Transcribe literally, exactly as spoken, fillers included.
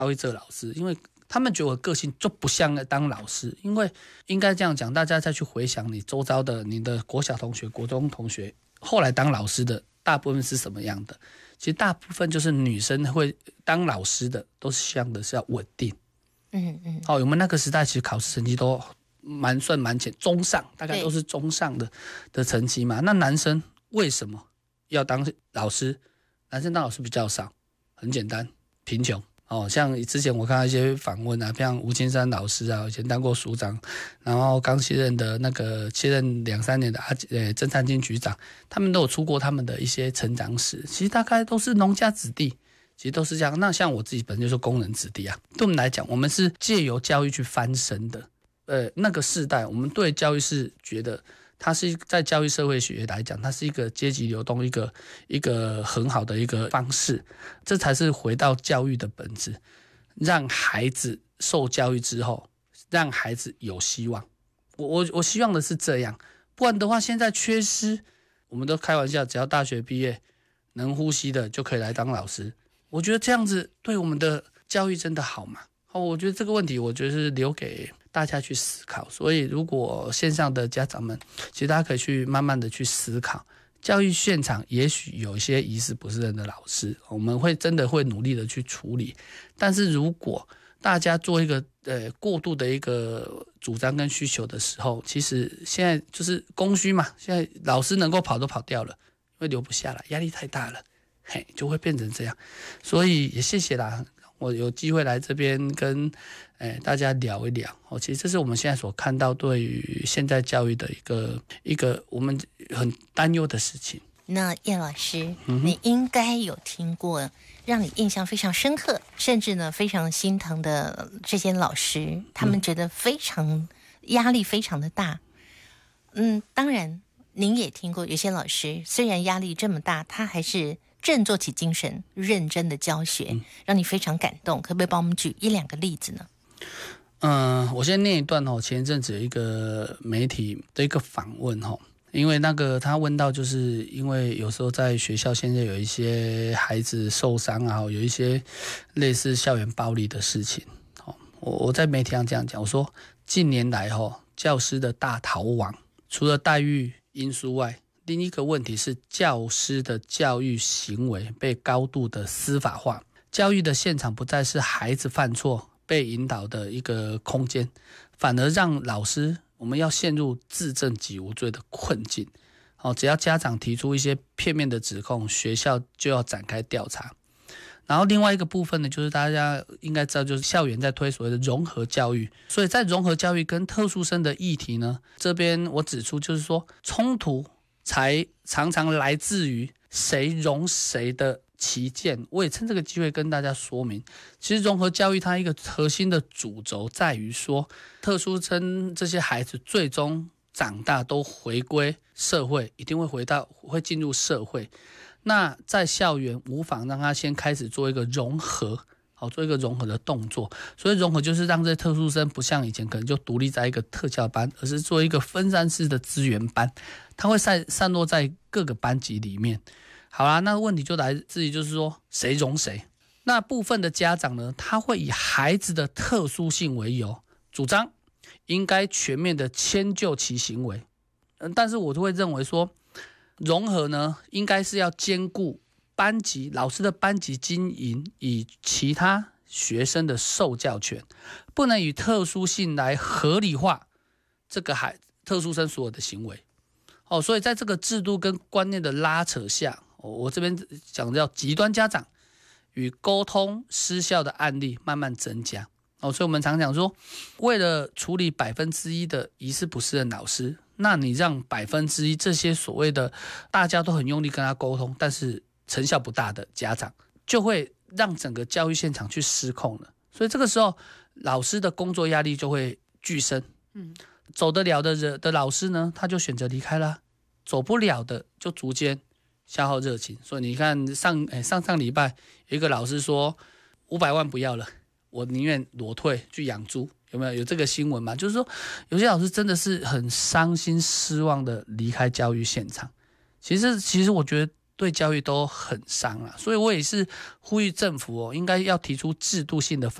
教育这个老师，因为他们觉得我个性就不像当老师。因为应该这样讲，大家再去回想你周遭的你的国小同学、国中同学，后来当老师的大部分是什么样的？其实大部分就是女生会当老师的，都是希望的是要稳定。 嗯嗯。 哦，我们那个时代其实考试成绩都蛮算蛮前，中上，大概都是中上的的成绩嘛。那男生为什么要当老师？男生当老师比较少，很简单，贫穷。哦，像之前我看到一些访问啊，像吴金山老师啊，以前当过署长，然后刚卸任的那个卸任两三年的阿呃郑灿金局长，他们都有出过他们的一些成长史。其实大概都是农家子弟，其实都是这样。那像我自己本身就是工人子弟啊，对我们来讲，我们是借由教育去翻身的。呃，那个世代，我们对教育是觉得它是在教育社会学来讲，它是一个阶级流动，一个一个很好的一个方式，这才是回到教育的本质，让孩子受教育之后，让孩子有希望。我我我希望的是这样，不然的话，现在缺失，我们都开玩笑，只要大学毕业能呼吸的就可以来当老师。我觉得这样子对我们的教育真的好吗？好，我觉得这个问题，我觉得是留给大家去思考。所以如果线上的家长们，其实大家可以去慢慢的去思考，教育现场也许有一些疑似不是人的老师，我们会真的会努力的去处理。但是如果大家做一个呃过度的一个主张跟需求的时候，其实现在就是供需嘛，现在老师能够跑都跑掉了，因为留不下来，压力太大了，嘿，就会变成这样。所以也谢谢啦，我有机会来这边跟、欸、大家聊一聊、哦、其实这是我们现在所看到对于现在教育的一个一个我们很担忧的事情。 那叶老师、 嗯、 你应该有听过让你印象非常深刻，甚至呢非常心疼的这些老师，他们觉得非常压力非常的大。嗯，当然您也听过有些老师虽然压力这么大，他还是振作起精神，认真的教学、嗯、让你非常感动。可不可以帮我们举一两个例子呢？ 嗯、呃，我先念一段哦，前一阵子有一个媒体的一个访问哦，因为那个他问到，就是因为有时候在学校现在有一些孩子受伤啊，有一些类似校园暴力的事情。哦，我我在媒体上这样讲，我说近年来哦，教师的大逃亡，除了待遇因素外，另一个问题是教师的教育行为被高度的司法化，教育的现场不再是孩子犯错被引导的一个空间，反而让老师我们要陷入自证己无罪的困境。哦，只要家长提出一些片面的指控，学校就要展开调查。然后另外一个部分呢，就是大家应该知道，就是校园在推所谓的融合教育。所以在融合教育跟特殊生的议题呢，这边我指出就是说，冲突才常常来自于谁容谁的旗舰。我也趁这个机会跟大家说明，其实融合教育它一个核心的主轴在于说，特殊生这些孩子最终长大都回归社会，一定会回到会进入社会。那在校园无妨让他先开始做一个融合，好，做一个融合的动作。所以融合就是让这些特殊生不像以前可能就独立在一个特教班，而是做一个分散式的资源班，它会散散落在各个班级里面。好啦，那问题就来自于就是说谁容谁。那部分的家长呢，他会以孩子的特殊性为由，主张应该全面的迁就其行为。嗯，但是我就会认为说，融合呢，应该是要兼顾班级老师的班级经营与其他学生的受教权，不能以特殊性来合理化这个孩特殊生所有的行为。哦，所以在这个制度跟观念的拉扯下，我这边讲叫极端家长与沟通失效的案例慢慢增加。哦，所以我们常讲说，为了处理百分之一的疑似不是人老师，那你让百分之一这些所谓的大家都很用力跟他沟通，但是成效不大的家长，就会让整个教育现场去失控了。所以这个时候，老师的工作压力就会剧升。嗯，走得了的人的老师呢，他就选择离开了；走不了的就逐渐消耗热情。所以你看上诶上上礼拜有一个老师说五百万不要了，我宁愿裸退去养猪，有没有？有这个新闻吗？就是说有些老师真的是很伤心失望的离开教育现场。其实其实我觉得对教育都很伤啊。所以我也是呼吁政府哦，应该要提出制度性的方